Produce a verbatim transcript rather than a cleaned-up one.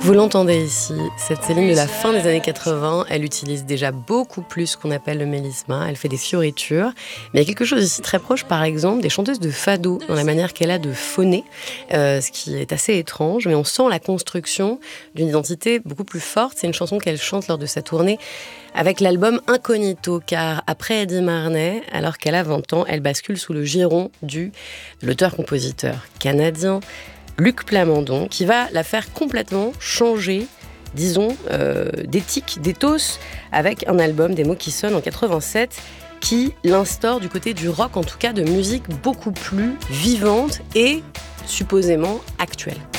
Vous l'entendez ici, cette Céline de la fin des années quatre-vingts, elle utilise déjà beaucoup plus ce qu'on appelle le mélisma, elle fait des fioritures, mais il y a quelque chose ici très proche par exemple des chanteuses de fado, dans la manière qu'elle a de phoner, euh, ce qui est assez étrange, mais on sent la construction d'une identité beaucoup plus forte. C'est une chanson qu'elle chante lors de sa tournée avec l'album Incognito, car après Eddie Marnay, alors qu'elle a vingt ans, elle bascule sous le giron du de l'auteur-compositeur canadien Luc Plamondon, qui va la faire complètement changer, disons, euh, d'éthique, d'éthos, avec un album, Des mots qui sonnent, en quatre-vingt-sept, qui l'instaure du côté du rock, en tout cas de musique beaucoup plus vivante et supposément actuelle.